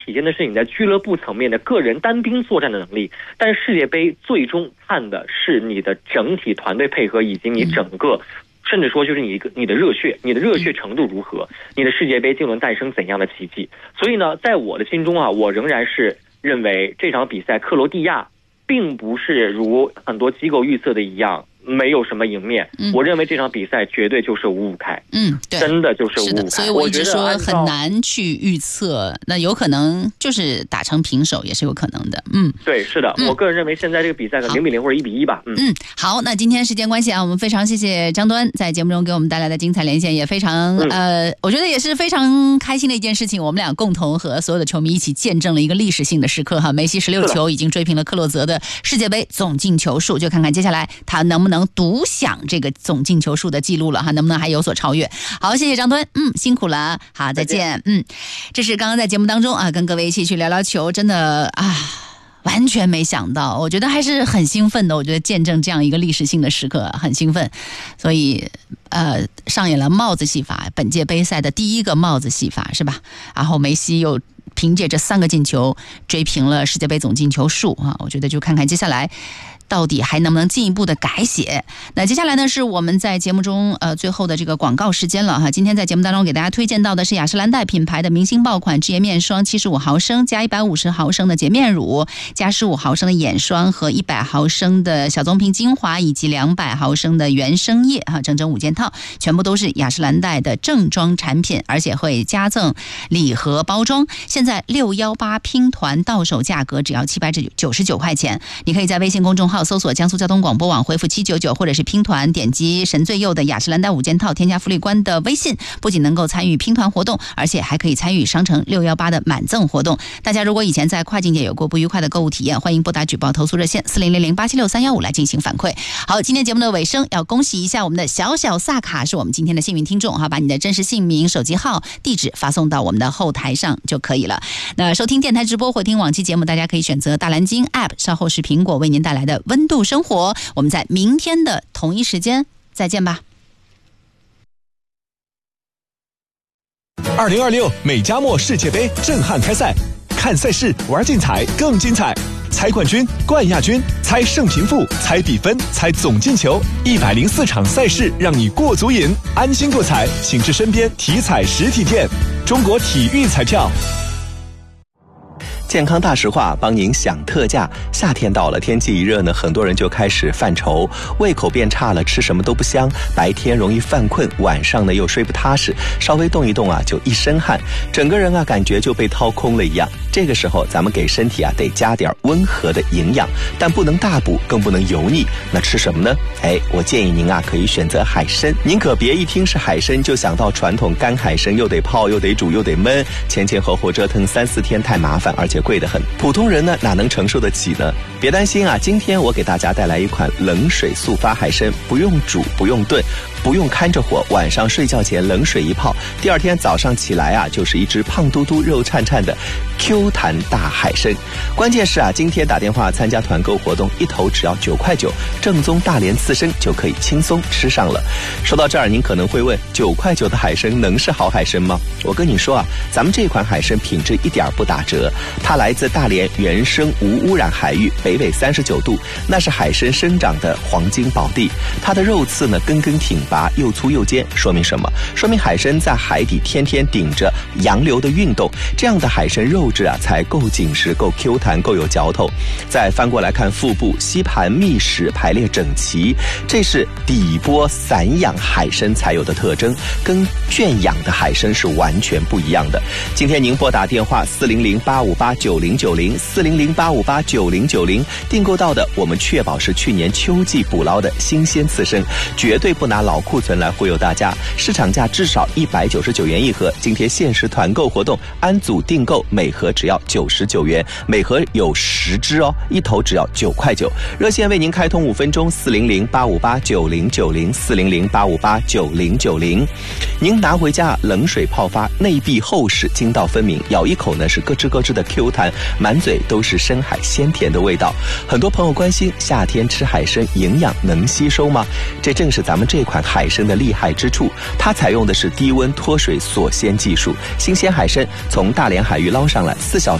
体现的是你在俱乐部层面的个人单兵作战的能力，但世界杯最终看的是你的整体团队配合以及你整个，甚至说就是你的热血，你的热血程度如何，你的世界杯竟能诞生怎样的奇迹。所以呢，在我的心中啊，我仍然是认为这场比赛克罗地亚并不是如很多机构预测的一样没有什么赢面，我认为这场比赛绝对就是5-5开，对，真的就是5-5开。 所以我一直说很难去预测，那有可能就是打成平手也是有可能的。 对，是的，我个人认为现在这个比赛可能0-0或者1-1吧。 好，那今天时间关系啊，我们非常谢谢张端在节目中给我们带来的精彩连线，也非常我觉得也是非常开心的一件事情，我们俩共同和所有的球迷一起见证了一个历史性的时刻哈，梅西16球已经追平了克洛泽的世界杯总进球数，就看看接下来他能不能独享这个总进球数的记录了哈，能不能还有所超越。好，谢谢张端，辛苦了，好，再见。这是刚刚在节目当中啊，跟各位一起去聊聊球，真的完全没想到，我觉得还是很兴奋的，我觉得见证这样一个历史性的时刻很兴奋，所以上演了帽子戏法，本届杯赛的第一个帽子戏法是吧？然后梅西又凭借这3个进球追平了世界杯总进球数啊，我觉得就看看接下来到底还能不能进一步的改写。那接下来呢，是我们在节目中最后的这个广告时间了哈。今天在节目当中给大家推荐到的是雅诗兰黛品牌的明星爆款职业面霜75毫升加150毫升的洁面乳，加15毫升的眼霜和100毫升的小棕瓶精华，以及200毫升的原生液哈，整整5件套，全部都是雅诗兰黛的正装产品，而且会加赠礼盒包装。现在618拼团到手价格只要799块钱，你可以在微信公众号搜索江苏交通广播网回复799，或者是拼团点击神最右的雅诗兰黛5件套，添加福利官的微信，不仅能够参与拼团活动，而且还可以参与商城618的满赠活动。大家如果以前在跨境界有过不愉快的购物体验，欢迎拨打举报投诉热线4000876315来进行反馈。好，今天节目的尾声要恭喜一下我们的小小萨卡，是我们今天的幸运听众哈，把你的真实姓名、手机号、地址发送到我们的后台上就可以了。那收听电台直播或听往期节目，大家可以选择大蓝鲸 App， 稍后是苹果为您带来的温度生活。我们在明天的同一时间再见吧。 2026美加墨世界杯震撼开赛，看赛事玩竞彩更精彩，猜冠军、冠亚军，猜胜平负，猜比分，猜总进球，104场赛事让你过足瘾，安心过彩，请至身边体彩实体店。中国体育彩票。 健康大实话帮您享特价。夏天到了，天气一热呢，很多人就开始犯愁，胃口变差了，吃什么都不香，白天容易犯困，晚上呢又睡不踏实，稍微动一动啊就一身汗，整个人啊感觉就被掏空了一样。这个时候咱们给身体啊得加点温和的营养，但不能大补，更不能油腻。那吃什么呢？我建议您啊可以选择海参。您可别一听是海参就想到传统干海参，又得泡又得煮又得焖，前后折腾3-4天太麻烦，而且贵得很，普通人呢哪能承受得起呢？别担心啊，今天我给大家带来一款冷水速发海参，不用煮，不用炖，不用看着火，晚上睡觉前冷水一泡，第二天早上起来啊就是一只胖嘟嘟肉颤颤的 Q 弹大海参。关键是啊，今天打电话参加团购活动，一头只要9块9，正宗大连刺身就可以轻松吃上了。说到这儿，您可能会问，9块9的海参能是好海参吗？我跟你说啊，咱们这款海参品质一点不打折，它来自大连原生无污染海域，北纬39度，那是海参生长的黄金宝地。它的肉刺呢根根挺拔，又粗又尖，说明什么？说明海参在海底天天顶着洋流的运动，这样的海参肉质啊才够紧实，够 Q 弹，够有嚼头。再翻过来看腹部，吸盘密实，排列整齐，这是底波散养海参才有的特征，跟圈养的海参是完全不一样的。今天您拨打电话400-858-9090 400-858-9090，订购到的我们确保是去年秋季捕捞的新鲜刺参，绝对不拿老库存来忽悠大家，市场价至少199元一盒，今天限时团购活动，按组订购，每盒只要99元，每盒有10只哦，一头只要9块9。热线为您开通5分钟，400-858-9090 400-858-9090。您拿回家冷水泡发，内壁厚实，筋道分明，咬一口呢是咯吱咯吱的 Q 弹，满嘴都是深海鲜甜的味道。很多朋友关心夏天吃海参营养能吸收吗？这正是咱们这款海海参的厉害之处，它采用的是低温脱水锁鲜技术，新鲜海参从大连海域捞上来，4小时